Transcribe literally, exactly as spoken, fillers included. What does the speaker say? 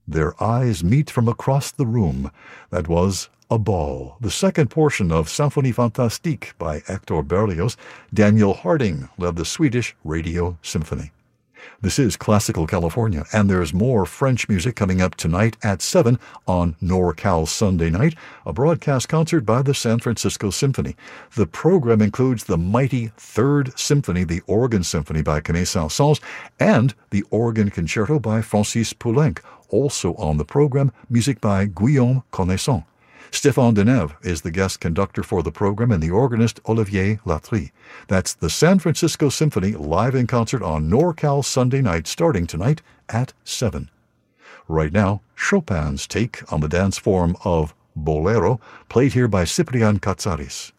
Their eyes meet from across the room. That was A Ball, the second portion of Symphonie Fantastique by Hector Berlioz. Daniel Harding led the Swedish Radio Symphony. This is Classical California, and there's more French music coming up tonight at seven on NorCal Sunday Night, a broadcast concert by the San Francisco Symphony. The program includes the mighty Third Symphony, the Organ Symphony by Camille Saint-Saëns, and the Organ Concerto by Francis Poulenc. Also on the program, music by Guillaume Connaissant. Stéphane Denève is the guest conductor for the program, and the organist Olivier Latry. That's the San Francisco Symphony live in concert on NorCal Sunday Night, starting tonight at seven. Right now, Chopin's take on the dance form of Bolero, played here by Cyprian Katsaris.